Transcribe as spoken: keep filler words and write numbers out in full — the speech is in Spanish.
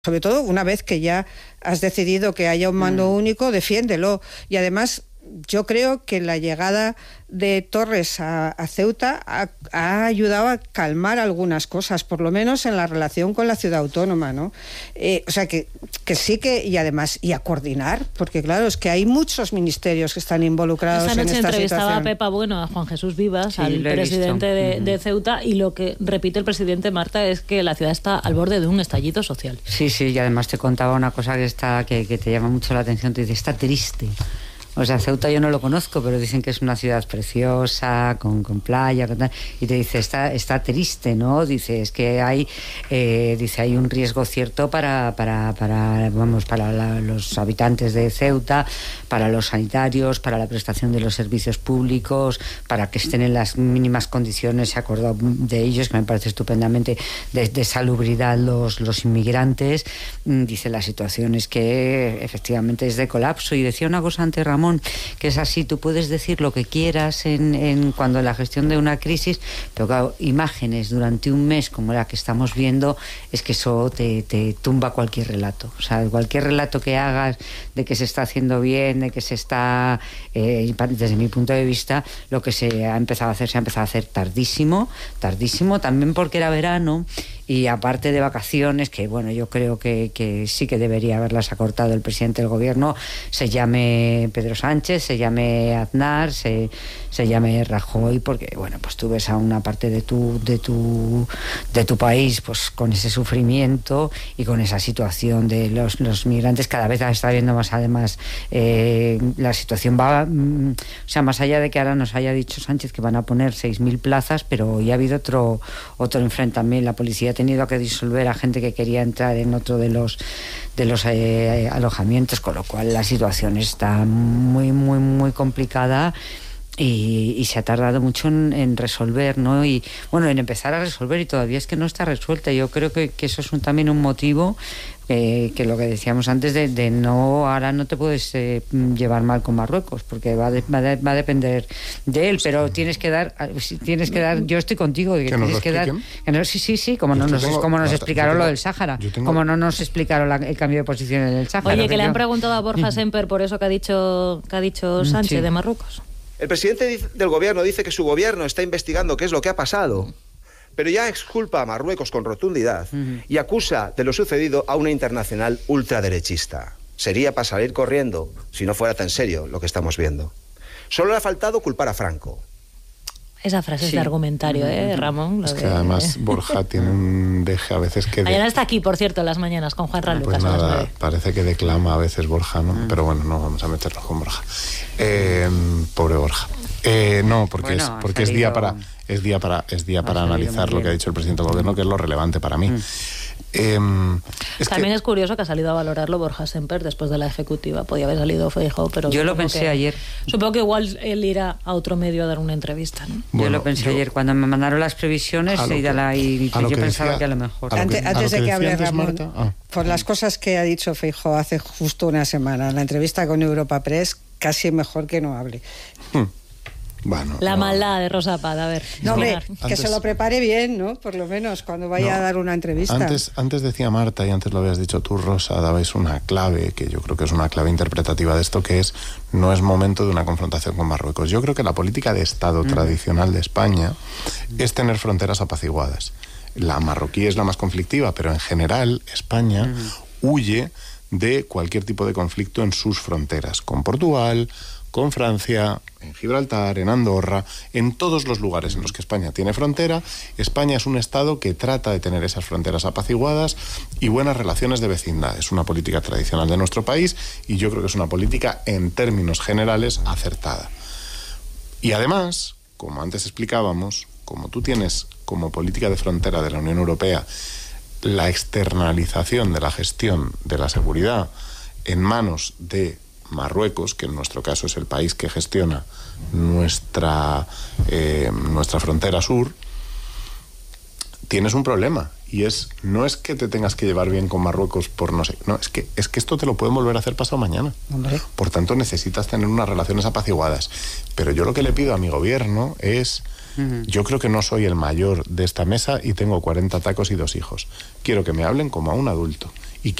Sobre todo una vez que ya has decidido que haya un mando mm. único, defiéndelo. Y además yo creo que la llegada de Torres a, a Ceuta ha, ha ayudado a calmar algunas cosas, por lo menos en la relación con la ciudad autónoma, ¿no? Eh, o sea que, que sí que, y además, y a coordinar, porque claro, es que hay muchos ministerios que están involucrados esta en esta situación. Esta noche entrevistaba a Pepa Bueno, a Juan Jesús Vivas, sí, al presidente de, uh-huh. de Ceuta, y lo que repite el presidente, Marta, es que la ciudad está al borde de un estallido social. Sí, sí, y además te contaba una cosa que, está, que, que te llama mucho la atención, te dice, está triste. O sea, Ceuta yo no lo conozco, pero dicen que es una ciudad preciosa, con, con playa, con tal, y te dice, está, está triste, ¿no? Dice, es que hay, eh, dice, hay un riesgo cierto para, para, para vamos, para la, los habitantes de Ceuta, para los sanitarios, para la prestación de los servicios públicos, para que estén en las mínimas condiciones, se acordó de ellos, que me parece estupendamente, de, de salubridad los, los inmigrantes. Dice, la situación es que efectivamente es de colapso. Y decía una cosa antes, Ramón, que es así, tú puedes decir lo que quieras en, en cuando en la gestión de una crisis, pero claro, imágenes durante un mes como la que estamos viendo, es que eso te, te tumba cualquier relato. O sea, cualquier relato que hagas de que se está haciendo bien, de que se está, eh, desde mi punto de vista, lo que se ha empezado a hacer, se ha empezado a hacer tardísimo, tardísimo, también porque era verano, y aparte de vacaciones, que bueno, yo creo que, que sí que debería haberlas acortado el presidente del gobierno, se llame Pedro Sánchez, se llame Aznar, se, se llame Rajoy, porque bueno, pues tú ves a una parte de tu, de tu, de tu país pues con ese sufrimiento y con esa situación de los, los migrantes. Cada vez está viendo más, además, eh, la situación va, mm, o sea, más allá de que ahora nos haya dicho Sánchez que van a poner seis mil plazas, pero hoy ha habido otro, otro enfrentamiento. La policía ha tenido que disolver a gente que quería entrar en otro de los de los eh, alojamientos, con lo cual la situación está muy, muy, muy complicada. Y, y se ha tardado mucho en, en resolver, ¿no? Y bueno, en empezar a resolver, y todavía es que no está resuelta. Yo creo que, que eso es un, también un motivo, eh, que lo que decíamos antes de, de no, ahora no te puedes eh, llevar mal con Marruecos, porque va, de, va, de, va a depender de él, pero tienes que dar, tienes que dar, yo estoy contigo, que, que tienes que dar, que no, sí, sí, sí, como no nos, tengo, como nos explicaron tengo, lo del Sáhara, tengo, como no nos explicaron la, el cambio de posición en el Sáhara. Oye, que le han preguntado a Borja Semper por eso que ha dicho, que ha dicho Sánchez sí. de Marruecos. El presidente del gobierno dice que su gobierno está investigando qué es lo que ha pasado, pero ya exculpa a Marruecos con rotundidad uh-huh. y acusa de lo sucedido a una internacional ultraderechista. Sería para salir corriendo si no fuera tan serio lo que estamos viendo. Solo le ha faltado culpar a Franco. Esa frase sí. es de argumentario, ¿eh, Ramón? Lo es de... que además Borja tiene un deje a veces que... De... Mañana está aquí, por cierto, en las mañanas con Juan Ralucas. Pues nada, parece que declama a veces Borja, ¿no? Mm. Pero bueno, no vamos a meternos con Borja. Eh, pobre Borja. Eh, no, porque bueno, es porque salido... es día para es día para es día para analizar lo que ha dicho el presidente del gobierno, que es lo relevante para mí. Mm. Eh, es También que... es curioso que ha salido a valorarlo Borja Semper después de la ejecutiva. Podía haber salido Feijóo, pero... Yo lo pensé que, ayer. Supongo que igual él irá a otro medio a dar una entrevista, ¿no? Bueno, yo lo pensé yo, ayer cuando me mandaron las previsiones y, que, la, y yo pensaba decía, que a lo mejor... A lo que, antes antes de que, que hable Ramón, ah. por las cosas que ha dicho Feijóo hace justo una semana, en la entrevista con Europa Press, casi mejor que no hable. Hmm. Bueno, la no. maldad de Rosa Paz, a ver. No, hombre, que antes, se lo prepare bien, ¿no? Por lo menos cuando vaya no, a dar una entrevista. Antes, antes decía Marta, y antes lo habías dicho tú, Rosa, dabais una clave, que yo creo que es una clave interpretativa de esto, que es, no es momento de una confrontación con Marruecos. Yo creo que la política de Estado mm. tradicional de España es tener fronteras apaciguadas. La marroquí es la más conflictiva, pero en general España mm. huye de cualquier tipo de conflicto en sus fronteras, con Portugal, con Francia, en Gibraltar, en Andorra, en todos los lugares en los que España tiene frontera. España es un Estado que trata de tener esas fronteras apaciguadas y buenas relaciones de vecindad. Es una política tradicional de nuestro país y yo creo que es una política, en términos generales, acertada. Y además, como antes explicábamos, como tú tienes como política de frontera de la Unión Europea la externalización de la gestión de la seguridad en manos de Marruecos, que en nuestro caso es el país que gestiona nuestra, eh, nuestra frontera sur, tienes un problema. Y es, no es que te tengas que llevar bien con Marruecos por no sé, no, es que, es que esto te lo pueden volver a hacer pasado mañana. Hombre. Por tanto, necesitas tener unas relaciones apaciguadas. Pero yo lo que le pido a mi gobierno es, uh-huh. yo creo que no soy el mayor de esta mesa y tengo cuarenta tacos y dos hijos. Quiero que me hablen como a un adulto.